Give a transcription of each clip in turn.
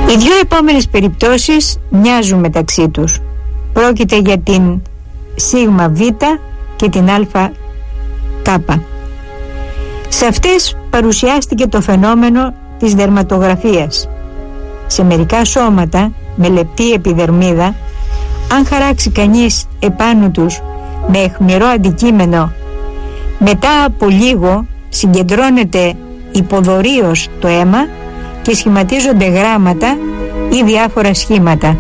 Οι δύο επόμενες περιπτώσεις μοιάζουν μεταξύ τους. Πρόκειται για την σίγμα β και την αλφα κάπα. Σε αυτές παρουσιάστηκε το φαινόμενο της δερματογραφίας. Σε μερικά σώματα με λεπτή επιδερμίδα, αν χαράξει κανείς επάνω τους με αιχμηρό αντικείμενο, μετά από λίγο συγκεντρώνεται υποδωρίως το αίμα και σχηματίζονται γράμματα ή διάφορα σχήματα.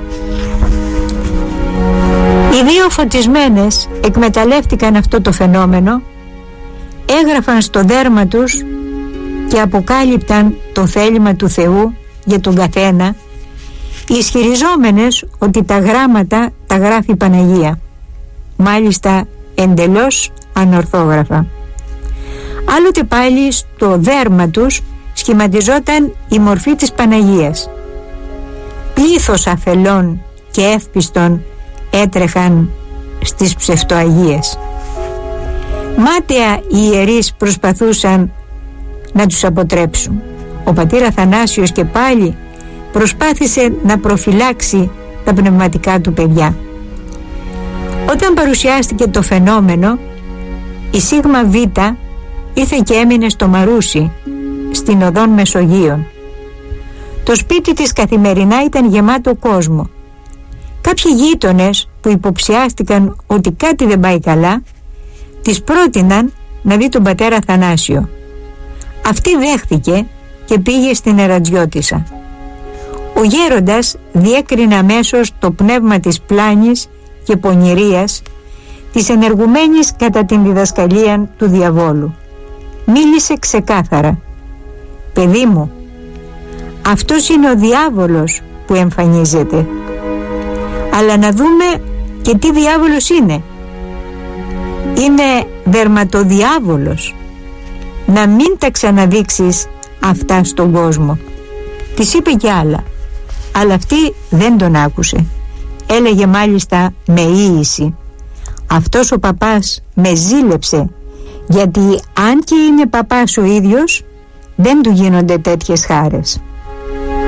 Οι δύο φωτισμένες εκμεταλλεύτηκαν αυτό το φαινόμενο, έγραφαν στο δέρμα τους και αποκάλυπταν το θέλημα του Θεού για τον καθένα, ισχυριζόμενες ότι τα γράμματα τα γράφει η Παναγία, μάλιστα εντελώς ανορθόγραφα. Άλλοτε πάλι στο δέρμα τους σχηματιζόταν η μορφή της Παναγίας. Πλήθος αφελών και εύπιστων έτρεχαν στις ψευτοαγίες. Μάταια οι ιερείς προσπαθούσαν να τους αποτρέψουν. Ο πατήρ Αθανάσιος και πάλι προσπάθησε να προφυλάξει τα πνευματικά του παιδιά. Όταν παρουσιάστηκε το φαινόμενο, η σίγμα β ήρθε και έμεινε στο Μαρούσι, στην οδόν Μεσογείων. Το σπίτι της καθημερινά ήταν γεμάτο κόσμο. Κάποιοι γείτονες που υποψιάστηκαν ότι κάτι δεν πάει καλά, της πρότειναν να δει τον πατέρα Αθανάσιο. Αυτή δέχθηκε και πήγε στην Ερατζιώτισσα. Ο γέροντας διέκρινε αμέσως το πνεύμα της πλάνης και πονηρίας, της ενεργουμένης κατά την διδασκαλία του διαβόλου. Μίλησε ξεκάθαρα: «Παιδί μου, αυτός είναι ο διάβολος που εμφανίζεται. Αλλά να δούμε και τι διάβολος είναι. Είναι δερματοδιάβολος. Να μην τα ξαναδείξεις αυτά στον κόσμο». Της είπε κι άλλα, αλλά αυτή δεν τον άκουσε. Έλεγε μάλιστα με ίηση: «Αυτός ο παπάς με ζήλεψε, γιατί αν και είναι παπάς ο ίδιος, δεν του γίνονται τέτοιες χάρες».